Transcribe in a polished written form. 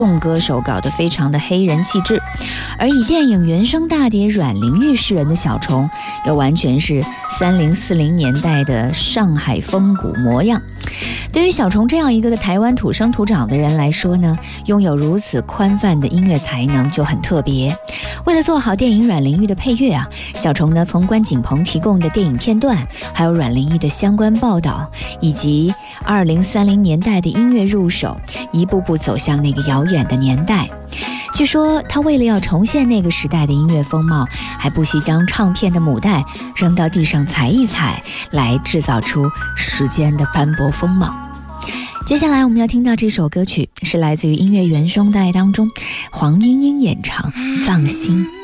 众歌手搞得非常的黑人气质，而以电影原声大碟阮玲玉示人的小虫，又完全是30、40年代的上海风骨模样。对于小虫这样一个台湾土生土长的人来说呢，拥有如此宽泛的音乐才能就很特别。为了做好电影阮玲玉的配乐啊，小虫呢从关锦鹏提供的电影片段，还有阮玲玉的相关报道，以及20、30年代的音乐入手，一步步走向那个遥远的年代。据说他为了要重现那个时代的音乐风貌，还不惜将唱片的母带扔到地上踩一踩，来制造出时间的斑驳风貌。接下来我们要听到这首歌曲，是来自于音乐原声带当中黄莺莺演唱《藏心》。